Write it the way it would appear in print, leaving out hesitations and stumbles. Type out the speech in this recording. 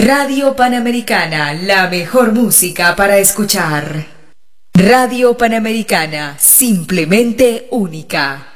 Radio Panamericana, la mejor música para escuchar. Radio Panamericana, simplemente única.